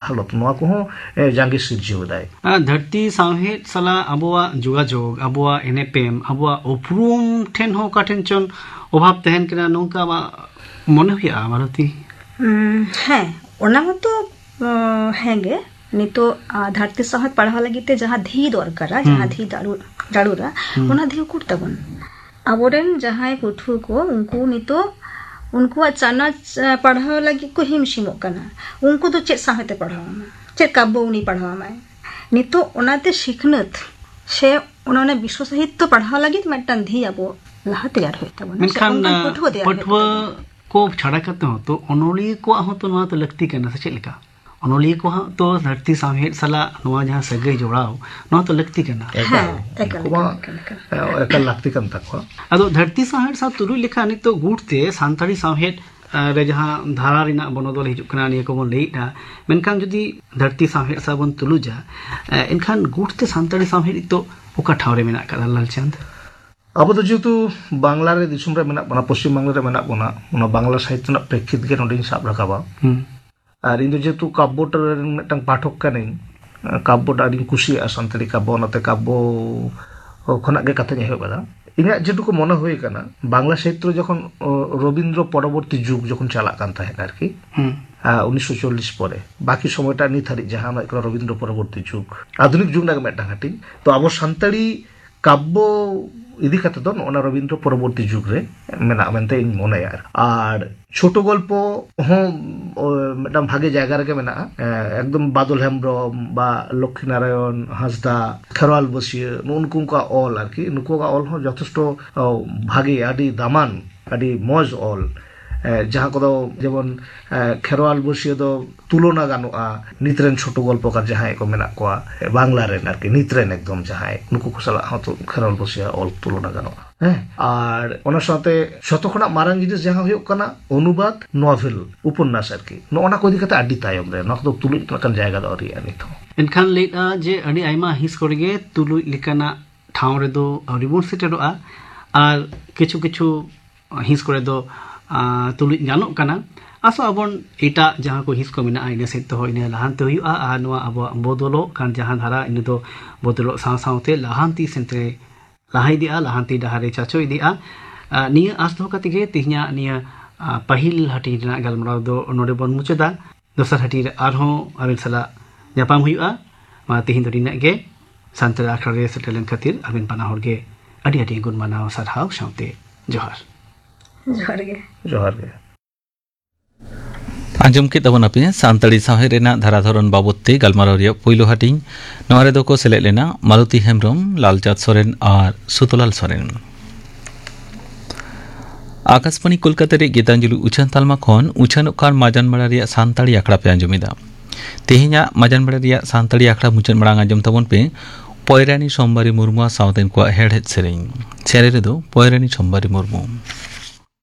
हालत नोआ को जांगे सिरजियो दाय धरती साहेद सला अबुआ जोगाजोग अबुआ एनेपेम अबुआ उपरूम ठेन हो काठेन चन अभाव तहन केना नोंका मने हुआ मारुति हाँ ओना तो हेंगे नितो धरती साहेद पढ़ा लगी ते जहाँ धी दरकारा जहाँ धी दारुरा ओना धी कुट तबन अबोरेन जहाँ कुठू को उनको नितो उनको अचानक पढ़ा लगी को हिमशिमो कना उनको तो चेत साहेते पढ़ावा मा चेत काब्बो उनी पढ़ावा मा नितो ओनाते सिखनत से उन्होंने विश्व साहित्य पढ़ा लगी मिदटान धी अबो लाहा तैयार होय तबन मेनखान पठवा को छाड़ा करते हो तो अनोली को हो तो नवा तो लगती करना से चलेगा अनोली को तो धरती साहेद सला नवा जहाँ सगे जोड़ाओ नवा तो लगती करना एकल लगती करता को अदो धरती साहेद सा तुलु लिखा नि तो गुटते सांताड़ी साहेद रे जहाँ धारा रिना बनोदल हिजुक कना निया को बन लेइदा मेनखान जदी धरती साहेद सा बन तुलुजा एनखान गुटते सांताड़ी साहेद तो ओका ठावरे मेना का लालचंद अब तो जेतु बांग्ला रे दिसुम रे मेना बना पश्चिम बांग्ला रे मेना बना उना बांग्ला साहित्य ना प्रेक्षित के नोडिन साब रखाबा और इन जेतु काब्बोट मिदटां पाठक कानी काब्बोट आदि कुसिया सानताड़ी काब्बो नते काब्बो खना गे कथा हेब कदा इना जेटु को मने होय काना बांग्ला साहित्य जखन रवींद्र परवर्ती जुग जखन चाला कान ताहे आरकी 1940 परे बाकी সময়টা निथारी जहां एकला रवींद्र परवर्ती जुग आधुनिक जुग ना मिदटां हाटी तो अब सानताड़ी काब्बो इदी कते दो ओना रवींद्र परवर्ती जुग रे मेना मेनते इन मोनेया और छोटो गल्प हो मिदटां भागे जायगा रे मेना एकदम बादल हेम्ब्रम बा लक्ष्मी नारायण हासदा खेरवाल बसिया नुनकु का ऑल आरकी नुकु का ऑल हो यथेष्ट भागे आदि दामान आदि मौज ऑल जहाँ को जेमन खेरवाल बसिया दो तुलना गानोआ नितरेन छोटो गल्पकार जहाँ को मेना को बांग्ला रेन आरकी नितरेन एकदम जहाँ नुकु को सला तो खेरवाल बसिया ऑल तुलना गानोआ और ओना साथे शतखना मारांग जिनिस जहाँ हुयो कना अनुवाद नोवेल उपन्यास आरकी नोना को दिकते आदि तायम रे नक तो तुलुज नकन जायगा दो रि अनितो एनखान लेटा जे अडी आइमा हिस करगे तुलुज लिकाना ठाव रे दो रिबोन सेटेरोआ और किछु किछु हिस करे दो तुलुज गानोक कना आसो अबन एटा जहाँ को हिस को मेना इन सेट तो इन लहानते हुआ आ नवा अब बदलो कान जहाँ धारा इन दो बदलो साव सावते लहानती सेंते लहाई दिया लहानती डहारे चाचो दिया निया आस दो कतिगे तिहnya निया पहिल हटी ना गलमराव दो नोडे बन मुचदा दोसर हटी आरहों आबिन सला जापाम हुआ मा तिहिन दो दिना गे सांतरा आखरे सेटलन खातिर आबिन पाना होरगे अडी अडी गुण मानाव सरहाव सावते जोहार जोहार गे आंजम के तबन अपने सांताड़ी साहेद रेना धाराधरन बाबते गलमाराव रिया पुइलो हाटिंग नोआ रे दो को सेलेद लेना मालती हेम्ब्रम लालचाँद सोरेन और सुतलाल सोरेन आकाशवाणी कोलकाता रे गीतांजलि उछान तालमा खन उछानोकार माजान बड़ा रिया सांताड़ी आखड़ा पे आंजमिदा तेहे냐 माजान बड़ा रिया सांताड़ी आखड़ा मुचान बड़ा आंजम तबन पे पोयरानी सोमबारी मुर्मु सावतेन को हेड सेरेन रे दो पोयरानी सोमबारी मुर्मु